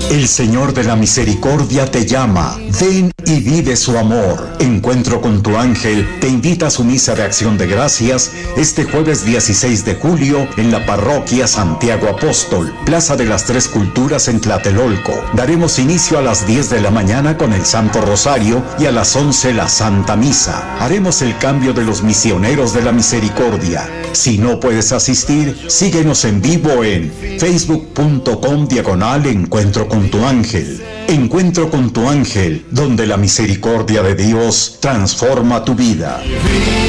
El Señor de la Misericordia te llama. Ven y vive su amor. Encuentro con tu ángel te invita a su misa de acción de gracias este jueves 16 de julio en la parroquia Santiago Apóstol, Plaza de las Tres Culturas en Tlatelolco. Daremos inicio a las 10 de la mañana con el Santo Rosario y a las 11 la Santa Misa. Haremos el cambio de los misioneros de la misericordia. Si no puedes asistir, síguenos en vivo en facebook.com/Encuentro con tu ángel. Encuentro con tu ángel, donde la misericordia de Dios transforma tu vida.